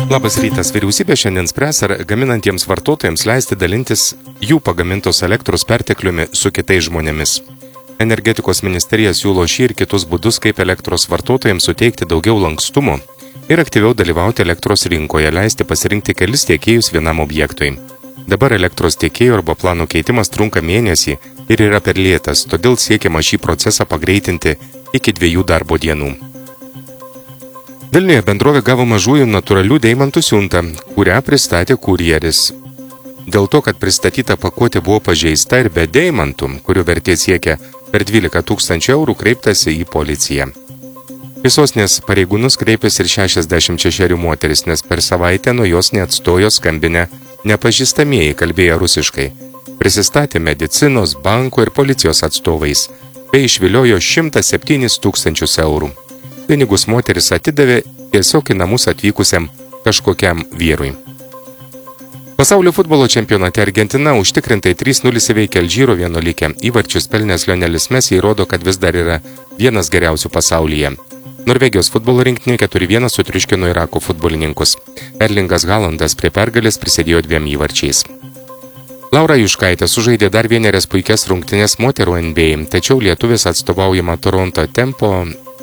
Labas rytas. Vyriausybė šiandien spręs, ar gaminantiems vartotojams leisti dalintis jų pagamintos elektros pertekliumi su kitais žmonėmis. Energetikos ministerija siūlo šį ir kitus būdus, kaip elektros vartotojams suteikti daugiau lankstumo ir aktyviau dalyvauti elektros rinkoje, leisti pasirinkti kelis tiekėjus vienam objektui. Dabar elektros tiekėjų arba plano keitimas trunka mėnesį ir yra per lėtas, todėl siekiama šį procesą pagreitinti iki 2 darbo dienų. Vilniuje bendrovė gavo mažųjų natūralių deimantų siuntą, kurią pristatė kurjeris. Dėl to, kad pristatyta pakuotė buvo pažeista ir be deimantų, kurių vertė siekia per 12 000 eurų, kreiptasi į policiją. Į sostinės pareigūnus kreipėsi ir 66 moteris, nes per savaitę nuo jos neatstojo skambinę nepažįstamieji, kalbėjo rusiškai. Prisistatė medicinos, banko ir policijos atstovais, bei išviliojo 107 000 eurų. Pinigus moteris atidavė tiesiog į namus atvykusiam kažkokiam vyrui. Pasaulio futbolo čempionate Argentina užtikrintai 3-0 įveikė Alžyro vienuolikę. Įvarčius pelnęs Lionelis Messi įrodo, kad vis dar yra vienas geriausių pasaulyje. Norvegijos futbolo rinktinė 4-1 sutriuškino Irako futbolininkus. Erlingas Haalandas prie pergalės prisidėjo 2 įvarčiais. Laura Juškaitė sužaidė dar vienerias puikias rungtynes moterų NBA, tačiau lietuvės atstovaujama Toronto Tempo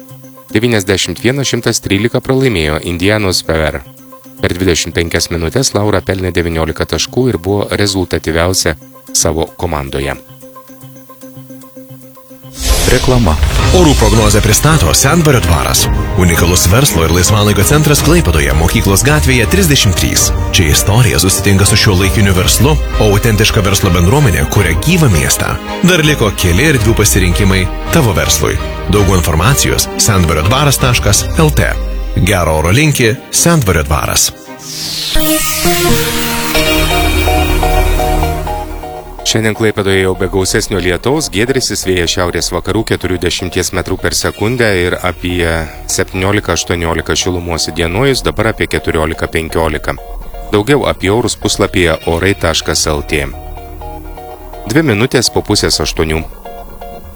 91-113 pralaimėjo Indianos Fever. Per 25 minutės Laura pelnė 19 taškų ir buvo rezultatyviausia savo komandoje. Reklama. Orų prognozę pristato Sendvario dvaras. Unikalus verslo ir laisvalaikio centras Klaipėdoje, Mokyklos gatvėje 33. Čia istorija susitinka su šiuolaikiniu verslu, o autentiška verslo bendruomenė kuria gyvą miestą. Dar liko keli erdvių pasirinkimai tavo verslui. Daugiau informacijos sendvariodvaras.lt. Gero oro linki Sendvario dvaras. Šiandien Klaipėdoje jau be gausesnio lietaus, giedrysis vėjas šiaurės vakarų 40 metrų per sekundę ir apie 17-18 šilumos įdienojus, dabar apie 14-15. Daugiau apie orus puslapyje orai.lt. 2 minutės po 7:30.